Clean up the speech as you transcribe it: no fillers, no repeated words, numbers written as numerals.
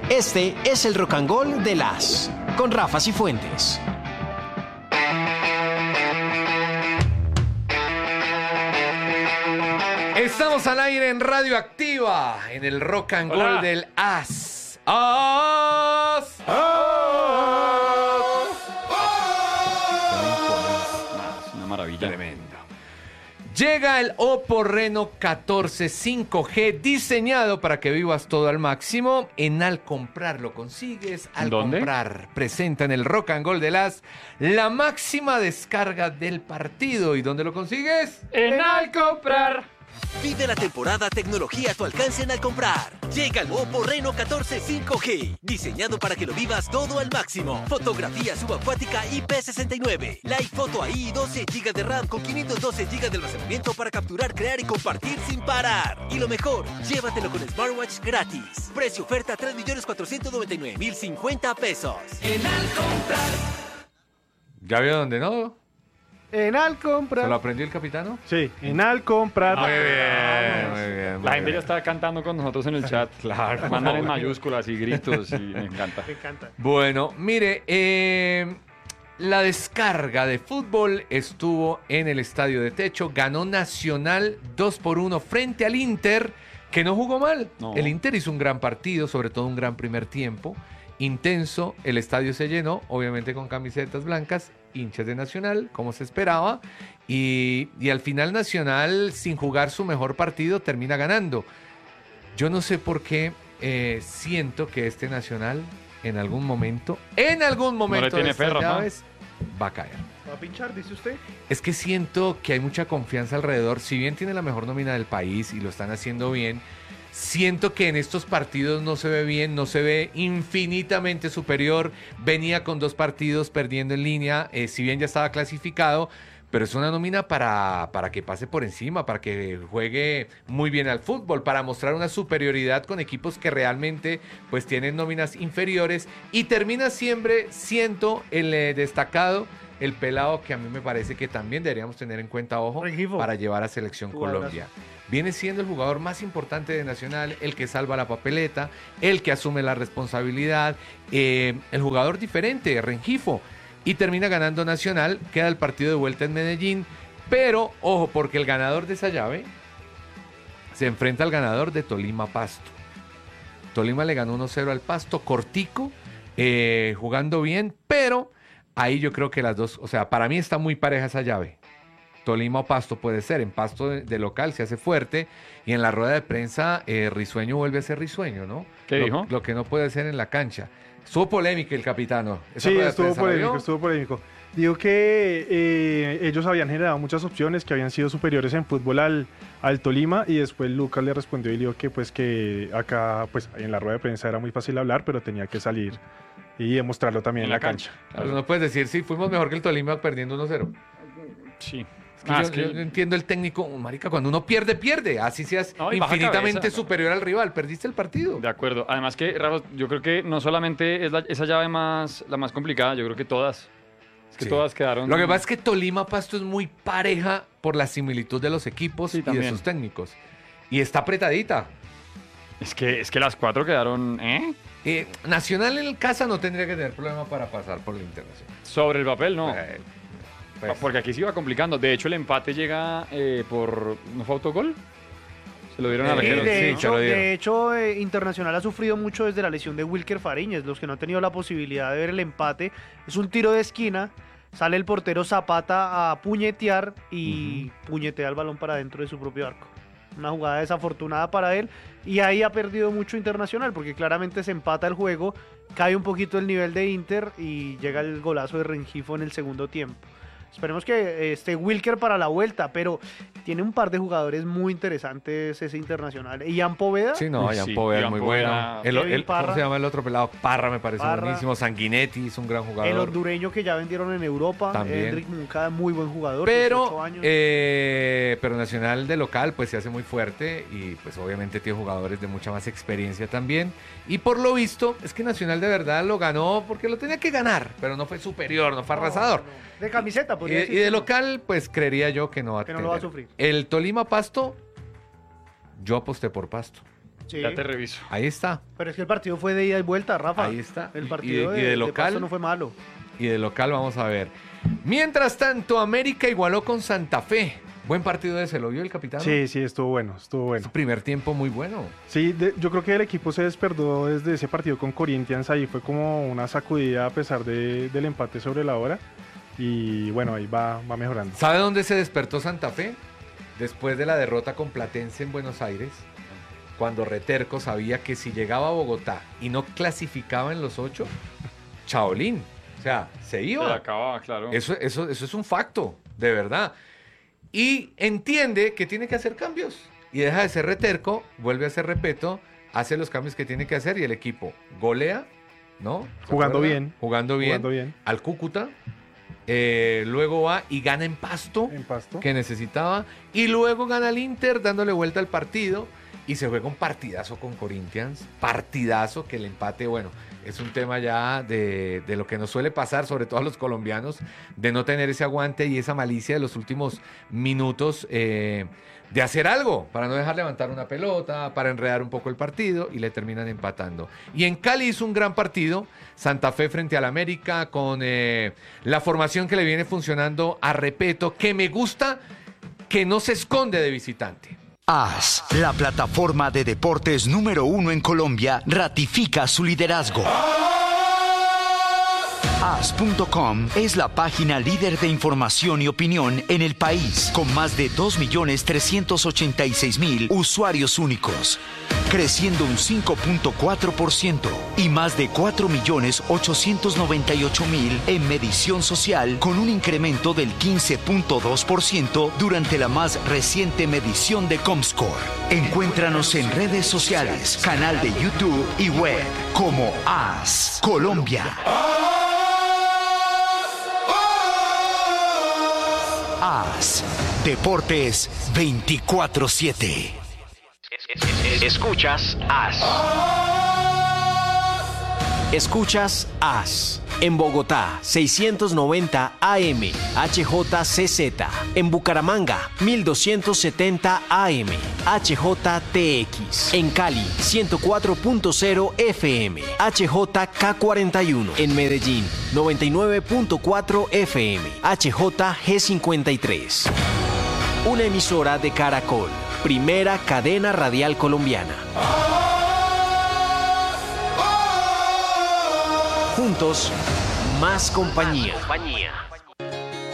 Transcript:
Este es el Rock and Roll de las con Rafa Cifuentes. Estamos al aire en Radio Activa, en el Rock and Roll del As. ¡As! Una maravilla. Tremendo. Llega el Oppo Reno 14 5G, diseñado para que vivas todo al máximo. En Al Comprar lo consigues. Al ¿Dónde? Comprar presenta en el Rock and Roll de las la máxima descarga del partido. ¿Y dónde lo consigues? En Al Comprar. Vive la temporada tecnología a tu alcance en Al Comprar. Llega el Oppo Reno 14 5G, diseñado para que lo vivas todo al máximo. Fotografía subacuática IP69, Live Photo AI, 12 GB de RAM con 512 GB de almacenamiento para capturar, crear y compartir sin parar. Y lo mejor, llévatelo con Smartwatch gratis. Precio oferta 3.499.050 pesos. En Al Comprar. ¿Ya vio dónde no? En Al ¿Se Comprar. lo aprendió el capitano? Sí, en Al Comprar. Muy bien, muy bien. La gente ya está cantando con nosotros en el chat. Claro. Mandan en mayúsculas y gritos y me encanta. Me encanta. Bueno, mire, la descarga de fútbol estuvo en el Estadio de Techo. Ganó Nacional 2-1 frente al Inter, que no jugó mal. No. El Inter hizo un gran partido, sobre todo un gran primer tiempo. Intenso, el estadio se llenó, obviamente con camisetas blancas, hinchas de Nacional, como se esperaba. Y al final Nacional, sin jugar su mejor partido, termina ganando. Yo no sé por qué siento que este Nacional en algún momento tiene de fe, estas Rafa. llaves va a caer. ¿Va a pinchar, dice usted? Es que siento que hay mucha confianza alrededor. Si bien tiene la mejor nómina del país y lo están haciendo bien, siento que en estos partidos no se ve bien, no se ve infinitamente superior. Venía con 2 partidos perdiendo en línea, si bien ya estaba clasificado, pero es una nómina para que pase por encima, para que juegue muy bien al fútbol, para mostrar una superioridad con equipos que realmente pues tienen nóminas inferiores. Y termina siempre siendo el destacado, el pelado que a mí me parece que también deberíamos tener en cuenta, ojo, Rengifo. para llevar a Selección Jugadorazo. Colombia. Viene siendo el jugador más importante de Nacional, el que salva la papeleta, el que asume la responsabilidad, el jugador diferente, Rengifo. Y termina ganando Nacional, queda el partido de vuelta en Medellín, pero ojo, porque el ganador de esa llave se enfrenta al ganador de Tolima Pasto. Tolima le ganó 1-0 al Pasto, cortico, jugando bien, pero ahí yo creo que las dos, o sea, para mí está muy pareja esa llave. Tolima o Pasto puede ser, en Pasto de local se hace fuerte y en la rueda de prensa Risueño vuelve a ser Risueño, ¿no? ¿Qué dijo? Lo que no puede ser en la cancha. Estuvo polémica el capitano. Esa Sí, rueda de estuvo prensa, ¿la polémico, vio? estuvo polémico. Digo que ellos habían generado muchas opciones, que habían sido superiores en fútbol al Tolima, y después Lucas le respondió y le dijo que pues que acá pues en la rueda de prensa era muy fácil hablar, pero tenía que salir y demostrarlo también en la cancha. Claro, no puedes decir, sí, fuimos mejor que el Tolima perdiendo 1-0. Sí. Es que yo entiendo el técnico, marica, cuando uno pierde, pierde. Así seas No, y baja infinitamente cabeza. superior al rival, perdiste el partido. De acuerdo. Además que, Rafa, yo creo que no solamente es esa llave la más complicada, yo creo que todas. Es que Sí. todas quedaron... Lo que pasa es que Tolima Pasto es muy pareja por la similitud de los equipos Sí, y de también. sus técnicos. Y está apretadita. Es que las 4 quedaron, Nacional en casa no tendría que tener problema para pasar por la Internacional. sobre el papel, no. Pues, Porque aquí se iba complicando. De hecho, el empate llega por... ¿No fue autogol? Se lo dieron a Sí, Arquero. de hecho, Internacional ha sufrido mucho desde la lesión de Wilker Fariñez. Los que no han tenido la posibilidad de ver el empate, es un tiro de esquina, sale el portero Zapata a puñetear y puñetea el balón para dentro de su propio arco. Una jugada desafortunada para él, y ahí ha perdido mucho Internacional, porque claramente se empata el juego, cae un poquito el nivel de Inter y llega el golazo de Rengifo en el segundo tiempo. Esperemos que esté Wilker para la vuelta, pero tiene un par de jugadores muy interesantes ese Internacional. Ian Poveda, sí, no, Uy, Jan sí, Poveda es Jan muy Poveda, bueno. Kevin ¿Cómo Parra. se llama el otro pelado? Parra me parece Parra. buenísimo. Sanguinetti es un gran jugador. el hondureño que ya vendieron en Europa, También. Enric Moncada, muy buen jugador, 18 Pero, años. pero Nacional de local pues se hace muy fuerte y pues obviamente tiene jugadores de mucha más experiencia también. Y por lo visto es que Nacional de verdad lo ganó porque lo tenía que ganar, pero no fue superior, no fue arrasador. No. De camiseta, Y, podría y decir. de local pues creería yo que no va a Que no lo va a tener. sufrir. El Tolima Pasto, yo aposté por Pasto. Sí. Ya te reviso. Ahí está. Pero es que el partido fue de ida y vuelta, Rafa. Ahí está. El Y- partido y de local. Pasto no fue malo. Y de local vamos a ver. Mientras tanto, América igualó con Santa Fe. Buen partido ese, ¿lo vio el capitán? Sí, sí, estuvo bueno, estuvo bueno. Primer tiempo muy bueno. Sí, yo creo que el equipo se despertó desde ese partido con Corinthians, ahí fue como una sacudida a pesar del empate sobre la hora y bueno, ahí va mejorando. ¿Sabe dónde se despertó Santa Fe? Después de la derrota con Platense en Buenos Aires, cuando Reterco sabía que si llegaba a Bogotá y no clasificaba en los 8, chaolín, o sea, se Se iba. acaba, claro. Eso es un facto, de verdad. Y entiende que tiene que hacer cambios. Y deja de ser Reterco, vuelve a ser Repeto, hace los cambios que tiene que hacer y el equipo golea, ¿no? ¿Se Jugando acuerda? bien. Jugando bien. Jugando bien. Al Cúcuta. Luego va y gana en Pasto, En Pasto. que necesitaba. Y luego gana el Inter dándole vuelta al partido. Y se juega un partidazo con Corinthians. Partidazo que el empate, bueno, es un tema ya de lo que nos suele pasar, sobre todo a los colombianos, de no tener ese aguante y esa malicia de los últimos minutos de hacer algo para no dejar levantar una pelota, para enredar un poco el partido y le terminan empatando. Y en Cali hizo un gran partido, Santa Fe frente al América, con la formación que le viene funcionando a Repeto, que me gusta, que no se esconde de visitante. AS, la plataforma de deportes número 1 en Colombia, ratifica su liderazgo. AS.com es la página líder de información y opinión en el país, con más de 2.386.000 usuarios únicos, creciendo un 5.4% y más de 4.898.000 en medición social, con un incremento del 15.2% durante la más reciente medición de Comscore. Encuéntranos en redes sociales, canal de YouTube y web como AS Colombia. AS Deportes 24/7. Escuchas AS. Escuchas AS. En Bogotá, 690 AM, HJCZ. En Bucaramanga, 1270 AM, HJTX. En Cali, 104.0 FM, HJK41. En Medellín, 99.4 FM, HJG53. Una emisora de Caracol, primera cadena radial colombiana. Juntos, más compañía.